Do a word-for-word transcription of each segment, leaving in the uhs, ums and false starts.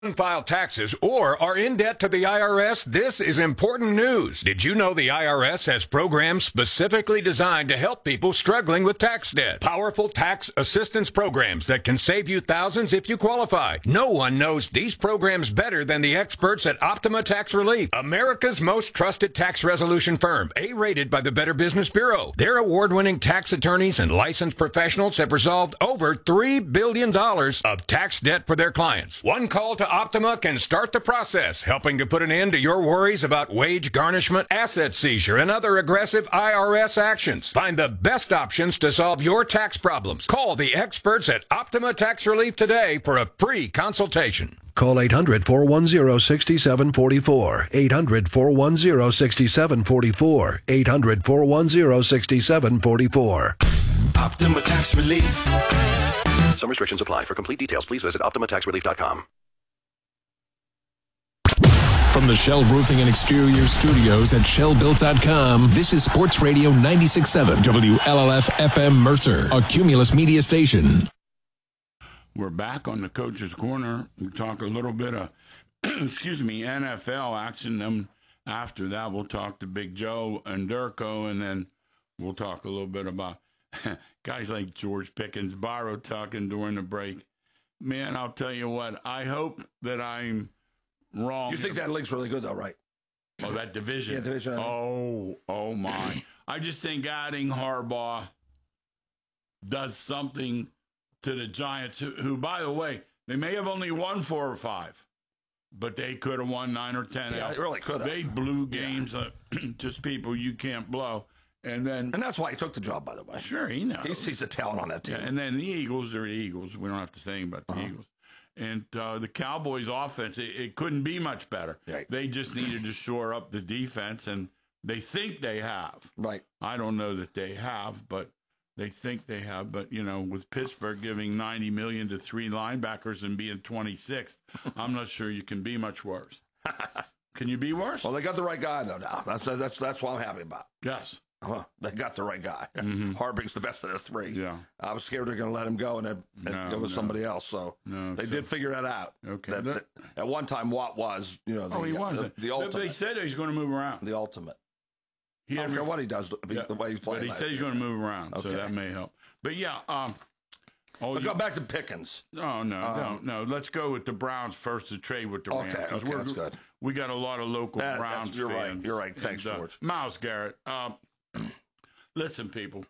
File taxes or are in debt to the I R S, this is important news. Did you know the I R S has programs specifically designed to help people struggling with tax debt? Powerful tax assistance programs that can save you thousands if you qualify. No one knows these programs better than the experts at Optima Tax Relief, America's most trusted tax resolution firm, A-rated by the Better Business Bureau. Their award-winning tax attorneys and licensed professionals have resolved over three billion dollars of tax debt for their clients. One call to Optima can start the process, helping to put an end to your worries about wage garnishment, asset seizure, and other aggressive I R S actions. Find the best options to solve your tax problems. Call the experts at Optima Tax Relief today for a free consultation. Call eight hundred, four one zero, six seven four four. eight hundred, four one zero, six seven four four. eight hundred, four one zero, six seven four four. Optima Tax Relief. Some restrictions apply. For complete details, please visit optima tax relief dot com. From the Shell Roofing and Exterior Studios at shell built dot com, this is Sports Radio ninety-six point seven W L L F F M Mercer, a Cumulus media station. We're back on the Coach's Corner. We talk a little bit of, excuse me, N F L action. Then after that, we'll talk to Big Joe and Durko, and then we'll talk a little bit about guys like George Pickens, Barrow talking during the break. Man, I'll tell you what, I hope that I'm wrong. You think that league's really good, though, right? Oh, that division. Yeah, division. Oh, oh, my. I just think adding Harbaugh does something to the Giants, who, who, by the way, they may have only won four or five, but they could have won nine or ten. Yeah, they really could have. They blew games, yeah. uh, just people you can't blow. And then, and that's why he took the job, by the way. Sure, he knows. He sees the talent on that team. Yeah, and then the Eagles are the Eagles. We don't have to say anything about the uh-huh. Eagles. And uh, the Cowboys' offense, it, it couldn't be much better. Right. They just needed to shore up the defense, and they think they have. Right. I don't know that they have, but they think they have. But, you know, with Pittsburgh giving ninety million dollars to three linebackers and being twenty-sixth, I'm not sure you can be much worse. Can you be worse? Well, they got the right guy, though, now. That's that's that's what I'm happy about. Yes. Well, they got the right guy. Mm-hmm. Harbing's the best of their three. Yeah. I was scared they're going to let him go and, and no, go with no. somebody else. So no, they so. did figure that out. Okay. That, that, at one time, Watt was, you know, the, oh, he was. the, the ultimate. They said he's going to move around. The ultimate. He I don't care what he does, yeah, the way he's playing. But he said he's going to move around, okay. so that may help. But, yeah. Um, oh, but you, go back to Pickens. No, no, um, no, no. Let's go with the Browns first to trade with the Rams. Okay, okay we're, that's good. We got a lot of local that, Browns you're fans. Right. You're right. Thanks, and, uh, George. Myles Garrett. Uh, listen, people.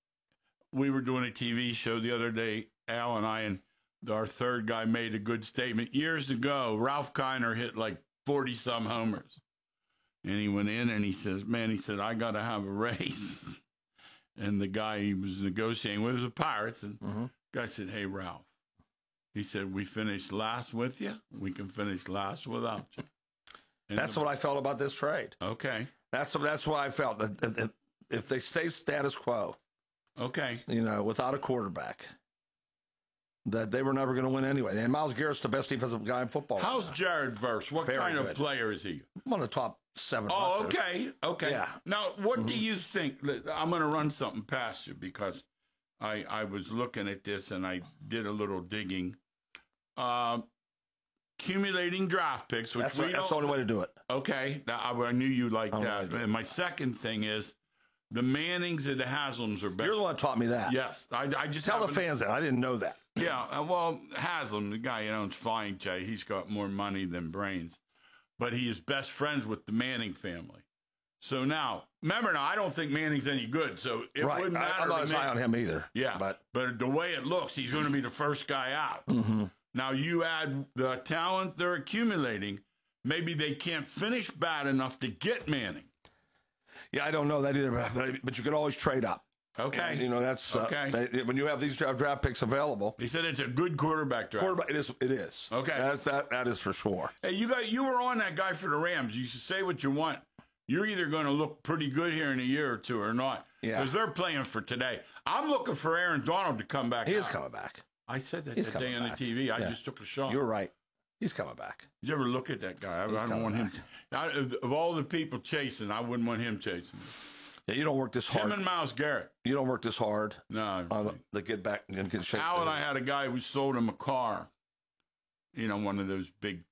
We were doing a T V show the other day, Al and I, and our third guy made a good statement. Years ago, Ralph Kiner hit like forty-some homers. And he went in and he says, man, he said, I got to have a raise. And the guy he was negotiating with was the Pirates. And mm-hmm. the guy said, hey, Ralph. He said, we finished last with you. We can finish last without you. And that's the, what I felt about this trade. Okay. That's, that's what I felt. That if they stay status quo, okay, you know, without a quarterback, that they were never going to win anyway. And Myles Garrett's the best defensive guy in football. How's right Jared Verse? What Very kind good. of player is he? One of the top seven. Oh, rushers. okay, okay. Yeah. Now, what mm-hmm. do you think? I'm going to run something past you because I I was looking at this and I did a little digging. Uh, accumulating draft picks, which that's, we right. that's the only way to do it. Okay, that, I, I knew you liked that. Right. And my second thing is the Mannings and the Haslams are better. You're the one that taught me that. Yes, I, I just tell the fans that I didn't know that. Yeah, uh, well, Haslam, the guy who owns Flying J, he's got more money than brains, but he is best friends with the Manning family. So now, remember now, I don't think Manning's any good, so it right. wouldn't matter. I, I'm not to as me. high on him either. Yeah, but but the way it looks, he's going to be the first guy out. Mm-hmm. Now you add the talent they're accumulating, maybe they can't finish bad enough to get Manning. Yeah, I don't know that either, but, but you can always trade up. Okay. And, you know, that's okay. Uh, they, when you have these draft, draft picks available. He said it's a good quarterback draft. Quarterback, it is. It is. Okay. That's, that, that is for sure. Hey, you got you were on that guy for the Rams. You should say what you want. You're either going to look pretty good here in a year or two or not. Yeah. Because they're playing for today. I'm looking for Aaron Donald to come back He out. is coming back. I said that He's that day on the back. T V. I yeah. just took a shot. You're right. He's coming back. Did you ever look at that guy? I, I don't want back. him. To, I, of all the people chasing, I wouldn't want him chasing me. Yeah, you don't work this hard. Him and Myles Garrett. You don't work this hard. No. Uh, the get back and get shaken. Al and I had a guy who sold him a car. you know, one of those big